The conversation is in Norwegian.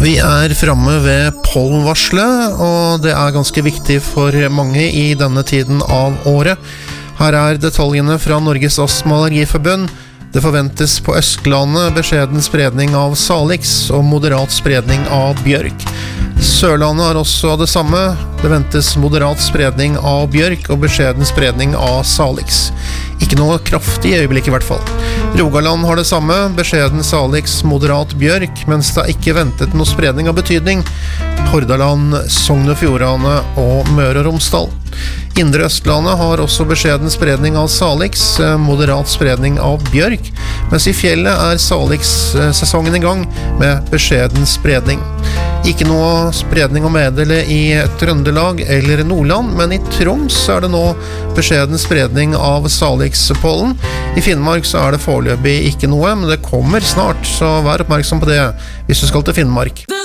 Vi fremme ved pollenvarselet, og det ganske viktig for mange i denne tiden av året. Her detaljene fra Norges Astma- og Allergiforbund. Det forventes på Østlandet beskjeden spredning av salix og moderat spredning av bjørk. Sørlandet også det samme. Det ventes moderat spredning av bjørk og beskjeden spredning av salix. Ikke noe kraftig i øyeblikk i hvert fall. Rogaland har det samme, beskjeden salix, moderat bjørk, mens det ikke ventet noe spredning av betydning. Hordaland, Sogn og Fjordane og Møre og Romsdal. Indre Østlandet har også beskjeden spredning av salix, moderat spredning av bjørk, mens i fjellet salix-sesongen i gang med beskjeden spredning. Ikke noe spredning å meddele i Trøndelag eller Nordland, men i Troms det nå beskjeden spredning av salix-pollen. I Finnmark så det foreløpig ikke noe, men det kommer snart, så vær oppmerksom på det hvis du skal til Finnmark.